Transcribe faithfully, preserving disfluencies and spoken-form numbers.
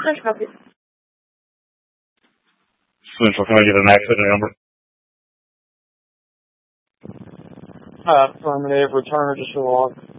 Central, can I get an accident number? Uh, affirmative, return or just log.